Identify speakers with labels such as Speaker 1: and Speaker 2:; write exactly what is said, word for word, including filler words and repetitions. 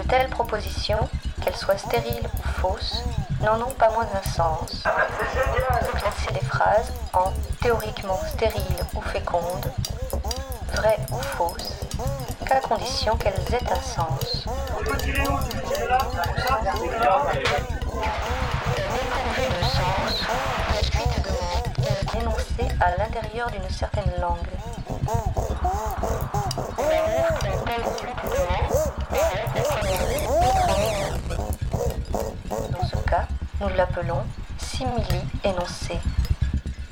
Speaker 1: De telles propositions, qu'elles soient stériles ou fausses, n'en ont pas moins un sens. Classer les phrases en théoriquement stériles ou fécondes, vraies ou fausses, qu'à condition qu'elles aient un sens. Dépourvues de sens, la suite de mots énoncés à l'intérieur d'une certaine langue. Dans ce cas, nous l'appelons simili-énoncé.